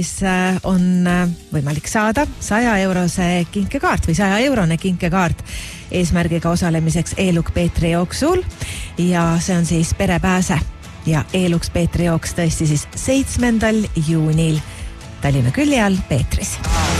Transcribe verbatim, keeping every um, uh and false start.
on võimalik saada saja eurose kinkekaart või saja eurone kinkekaart eesmärgiga osalemiseks E-Luk Peetri jooksul ja see on siis perepääse ja E-Luk Peetri jooks tõesti siis seitsmendal juunil Tallinna külje all Peetris.